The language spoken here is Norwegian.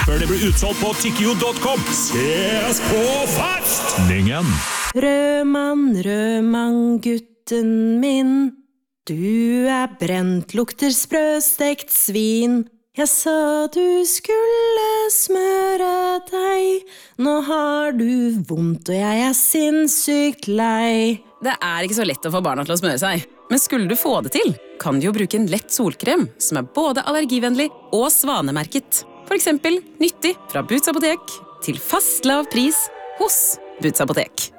før det blir utsolgt på tikkio.com. Ses på festningen! Rødmann, gutten min. Du brent, lukter sprøstekt svin. Jeg sa du skulle smøre deg. Nå har du vondt, og jeg sinnssykt lei. Det ikke så lett å få barna til å smøre seg. Men skulle du få det til, kan du jo bruke en lett solkrem som både allergivennlig og svanemerket. For eksempel nyttig fra Boots Apotek til fast lav pris hos Boots Apotek.